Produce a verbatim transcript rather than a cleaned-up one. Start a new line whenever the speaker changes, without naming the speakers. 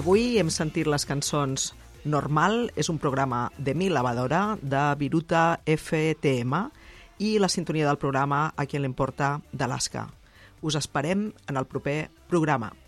Avui hem sentit les cançons Normal, és un programa de Mi Lavadora, de Viruta F T M, i la sintonia del programa A qui le importa, d'Alaska. Us esperem en el proper programa.